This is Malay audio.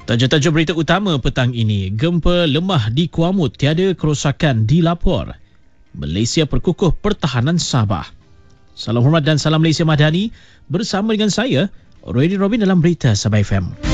Tajuk-tajuk berita utama petang ini. Gempa lemah di Kuamut, tiada kerosakan dilapor. Malaysia perkukuh pertahanan Sabah. Salam hormat dan salam Malaysia Madani. Bersama dengan saya, Roy Robin dalam Berita Sabah FM.